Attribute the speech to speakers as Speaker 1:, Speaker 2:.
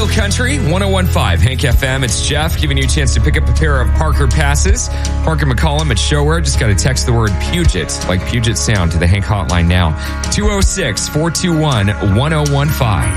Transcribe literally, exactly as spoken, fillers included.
Speaker 1: Real Country, one oh one point five, Hank F M. It's Jeff giving you a chance to pick up a pair of Parker passes. Parker McCollum at ShoWare. Just got to text the word Puget, like Puget Sound, to the Hank hotline now. two oh six, four two one, one oh one five.